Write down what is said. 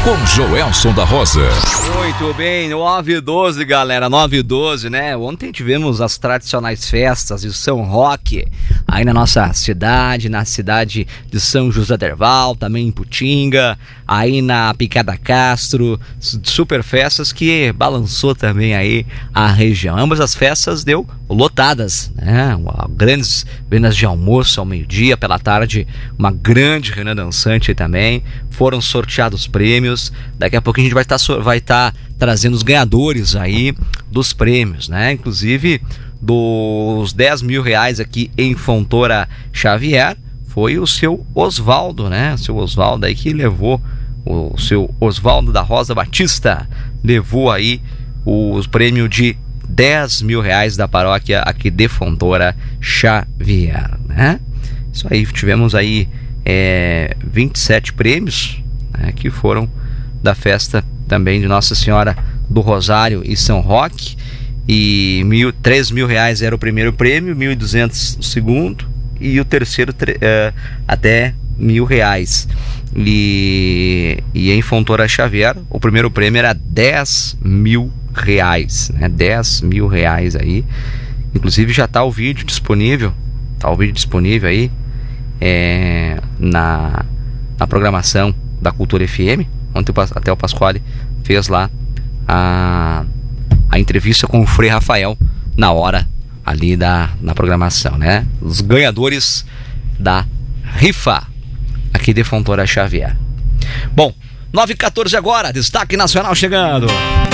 com Joelson da Rosa. Muito bem, 9h12, galera, 9h12, né? Ontem tivemos as tradicionais festas de São Roque, aí na nossa cidade, na cidade de São José Derval, também em Putinga, aí na Picada Castro, super festas que balançou também aí a região. Ambas as festas deu lotadas, né? Grandes vendas de almoço ao meio-dia, pela tarde, uma grande reunião dançante também. Foram sorteados prêmios. Daqui a pouco a gente vai estar trazendo os ganhadores aí dos prêmios, né? Inclusive dos 10 mil reais aqui em Fontoura Xavier, foi o seu Osvaldo, né? O seu Osvaldo aí que levou, o seu Osvaldo da Rosa Batista, levou aí os prêmios de 10 mil reais da paróquia aqui de Fontoura Xavier, né? Isso aí, tivemos aí 27 prêmios, né, que foram da festa também de Nossa Senhora do Rosário e São Roque. E 3 mil reais era o primeiro prêmio, 1.200 o segundo e o terceiro até R$1.000. E em Fontoura Xavier o primeiro prêmio era 10 mil reais, né? 10 mil reais aí. Inclusive já está o vídeo disponível, aí na programação da Cultura FM. Ontem até o Pasquale fez lá a entrevista com o Frei Rafael na hora ali na programação, né? Os ganhadores da rifa aqui de Fontoura Xavier. Bom, 9h14 agora, destaque nacional chegando.